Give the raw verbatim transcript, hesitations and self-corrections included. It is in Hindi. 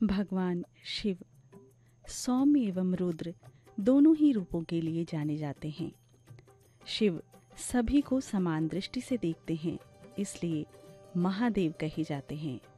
भगवान शिव सौम्य एवं रुद्र दोनों ही रूपों के लिए जाने जाते हैं। शिव सभी को समान दृष्टि से देखते हैं, इसलिए महादेव कहे जाते हैं।